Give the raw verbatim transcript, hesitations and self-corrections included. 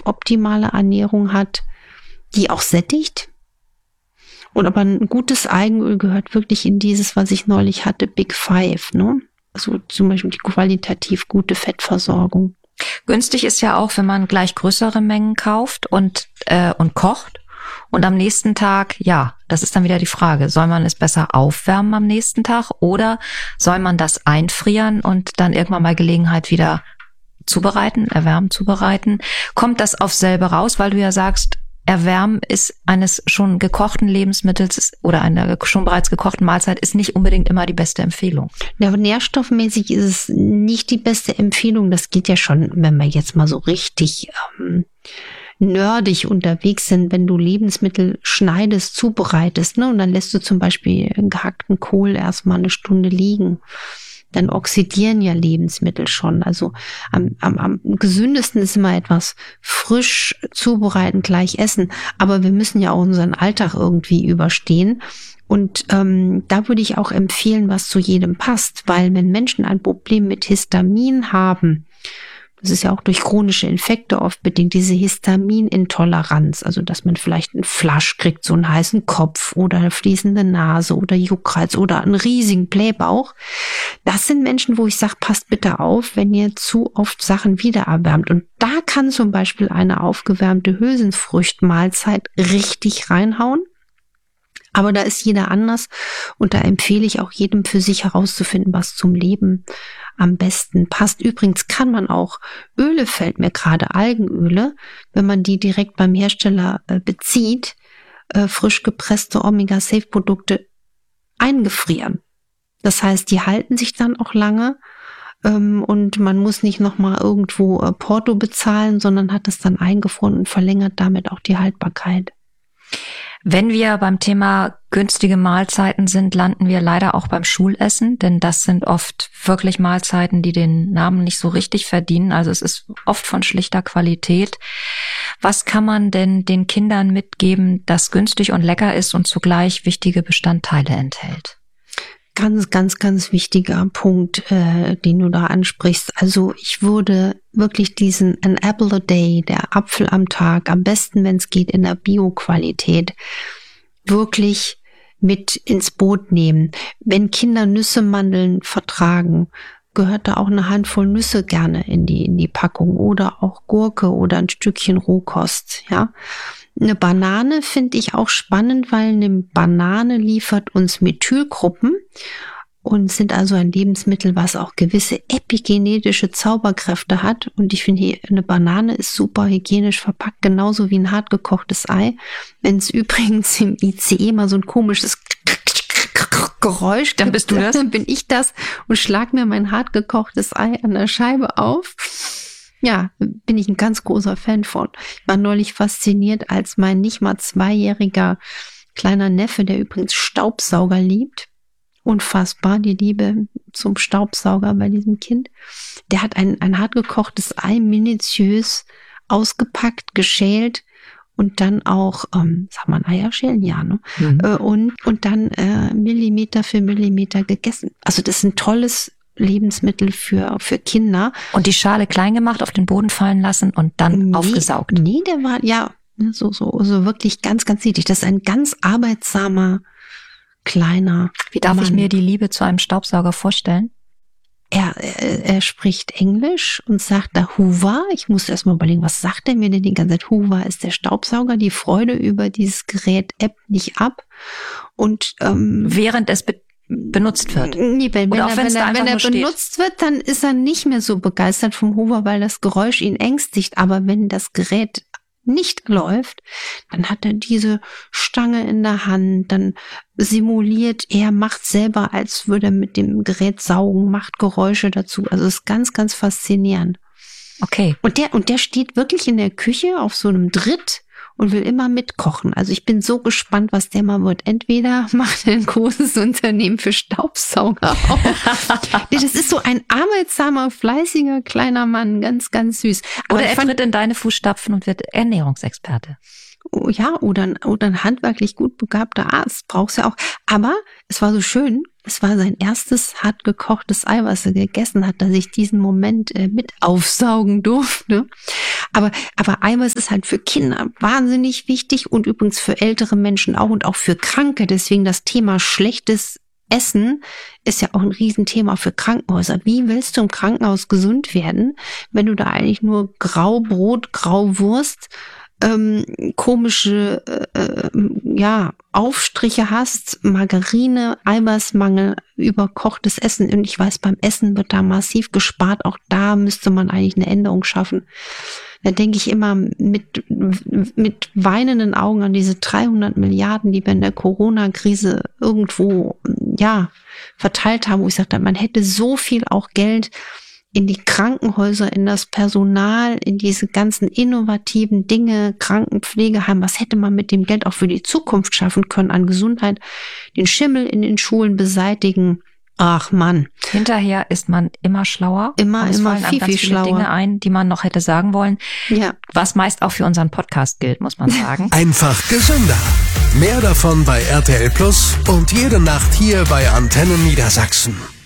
optimale Ernährung hat, die auch sättigt. Und aber ein gutes Algenöl gehört wirklich in dieses, was ich neulich hatte, Big Five, ne? Also zum Beispiel die qualitativ gute Fettversorgung. Günstig ist ja auch, wenn man gleich größere Mengen kauft und äh, und kocht. Und am nächsten Tag, ja, das ist dann wieder die Frage, soll man es besser aufwärmen am nächsten Tag oder soll man das einfrieren und dann irgendwann bei Gelegenheit wieder zubereiten, erwärmen, zubereiten? Kommt das auf selbe raus, weil du ja sagst, Erwärmen ist eines schon gekochten Lebensmittels oder einer schon bereits gekochten Mahlzeit ist nicht unbedingt immer die beste Empfehlung. Ja, aber nährstoffmäßig ist es nicht die beste Empfehlung. Das geht ja schon, wenn wir jetzt mal so richtig ähm, nerdig unterwegs sind, wenn du Lebensmittel schneidest, zubereitest, ne? Und dann lässt du zum Beispiel einen gehackten Kohl erstmal eine Stunde liegen. Dann oxidieren ja Lebensmittel schon. Also am, am, am gesündesten ist immer etwas frisch zubereiten, gleich essen. Aber wir müssen ja auch unseren Alltag irgendwie überstehen. Und ähm, da würde ich auch empfehlen, was zu jedem passt. Weil wenn Menschen ein Problem mit Histamin haben, das ist ja auch durch chronische Infekte oft bedingt, diese Histaminintoleranz, also dass man vielleicht einen Flasch kriegt, so einen heißen Kopf oder eine fließende Nase oder Juckreiz oder einen riesigen Blähbauch. Das sind Menschen, wo ich sage, passt bitte auf, wenn ihr zu oft Sachen wiedererwärmt. Und da kann zum Beispiel eine aufgewärmte Hülsenfrüchtmahlzeit richtig reinhauen. Aber da ist jeder anders und da empfehle ich auch jedem für sich herauszufinden, was zum Leben am besten passt. Übrigens kann man auch Öle, fällt mir gerade, Algenöle, wenn man die direkt beim Hersteller äh, bezieht, äh, frisch gepresste Omega-Safe-Produkte eingefrieren. Das heißt, die halten sich dann auch lange ähm, und man muss nicht nochmal irgendwo äh, Porto bezahlen, sondern hat es dann eingefroren und verlängert damit auch die Haltbarkeit. Wenn wir beim Thema günstige Mahlzeiten sind, landen wir leider auch beim Schulessen, denn das sind oft wirklich Mahlzeiten, die den Namen nicht so richtig verdienen. Also es ist oft von schlichter Qualität. Was kann man denn den Kindern mitgeben, das günstig und lecker ist und zugleich wichtige Bestandteile enthält? Ganz, ganz, ganz wichtiger Punkt, äh, den du da ansprichst. Also ich würde wirklich diesen An Apple a Day, der Apfel am Tag, am besten, wenn es geht, in der Bio-Qualität, wirklich mit ins Boot nehmen. Wenn Kinder Nüsse, Mandeln vertragen, gehört da auch eine Handvoll Nüsse gerne in die, in die Packung oder auch Gurke oder ein Stückchen Rohkost, ja. Eine Banane finde ich auch spannend, weil eine Banane liefert uns Methylgruppen und sind also ein Lebensmittel, was auch gewisse epigenetische Zauberkräfte hat. Und ich finde, hier eine Banane ist super hygienisch verpackt, genauso wie ein hartgekochtes Ei. Wenn es übrigens im I C E mal so ein komisches Geräusch, dann bist du das, dann bin ich das und schlag mir mein hartgekochtes Ei an der Scheibe auf. Ja, bin ich ein ganz großer Fan von. Ich war neulich fasziniert, als mein nicht mal zweijähriger kleiner Neffe, der übrigens Staubsauger liebt, unfassbar, die Liebe zum Staubsauger bei diesem Kind, der hat ein, ein hartgekochtes Ei minutiös ausgepackt, geschält und dann auch, ähm, sag mal, Eier schälen, ja, ne? Mhm. Äh, und, und dann äh, Millimeter für Millimeter gegessen. Also das ist ein tolles Lebensmittel für für Kinder. Und die Schale klein gemacht, auf den Boden fallen lassen und dann nee, aufgesaugt. Nee, der war, ja, so, so, so wirklich ganz, ganz niedlich. Das ist ein ganz arbeitsamer, kleiner Wie darf Mann. Ich mir die Liebe zu einem Staubsauger vorstellen? Er, er, er spricht Englisch und sagt da Hoover. Ich musste erst mal überlegen, was sagt er mir denn die ganze Zeit? Hoover ist der Staubsauger. Die Freude über dieses Gerät ebbt nicht ab. Und ähm, während es be- benutzt wird. Nee, wenn, wenn Oder auch er, wenn wenn er, wenn er benutzt wird, dann ist er nicht mehr so begeistert vom Hoover, weil das Geräusch ihn ängstigt. Aber wenn das Gerät nicht läuft, dann hat er diese Stange in der Hand, dann simuliert er, macht selber, als würde er mit dem Gerät saugen, macht Geräusche dazu. Also es ist ganz, ganz faszinierend. Okay. Und der, und der steht wirklich in der Küche auf so einem Dritt und will immer mitkochen. Also ich bin so gespannt, was der mal wird. Entweder macht er ein großes Unternehmen für Staubsauger auf. Das ist so ein arbeitsamer, fleißiger, kleiner Mann, ganz, ganz süß. Aber oder er tritt in deine Fußstapfen und wird Ernährungsexperte. Ja, oder, oder ein handwerklich gut begabter Arzt. Brauchst du ja auch. Aber es war so schön. es war sein erstes hart gekochtes Ei, was er gegessen hat, dass ich diesen Moment äh, mit aufsaugen durfte. Aber, aber Eiweiß ist halt für Kinder wahnsinnig wichtig und übrigens für ältere Menschen auch und auch für Kranke. Deswegen das Thema schlechtes Essen ist ja auch ein Riesenthema für Krankenhäuser. Wie willst du im Krankenhaus gesund werden, wenn du da eigentlich nur Graubrot, Grauwurst, ähm, komische äh, ja Aufstriche hast, Margarine, Eiweißmangel, überkochtes Essen. Und ich weiß, beim Essen wird da massiv gespart. Auch da müsste man eigentlich eine Änderung schaffen. Da denke ich immer mit, mit weinenden Augen an diese dreihundert Milliarden, die wir in der Corona-Krise irgendwo, ja, verteilt haben, wo ich sagte, man hätte so viel auch Geld in die Krankenhäuser, in das Personal, in diese ganzen innovativen Dinge, Krankenpflegeheim, was hätte man mit dem Geld auch für die Zukunft schaffen können an Gesundheit, den Schimmel in den Schulen beseitigen. Ach Mann. Hinterher ist man immer schlauer. Immer, es immer fallen viel, ganz viel viele schlauer. Dinge ein, die man noch hätte sagen wollen. Ja. Was meist auch für unseren Podcast gilt, muss man sagen. Einfach gesünder. Mehr davon bei R T L Plus und jede Nacht hier bei Antenne Niedersachsen.